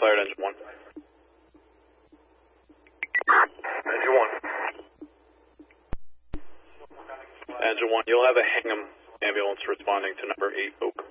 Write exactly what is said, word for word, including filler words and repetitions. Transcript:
declared engine one. Engine one. Engine one, you'll have a Hingham ambulance responding to number eight Oak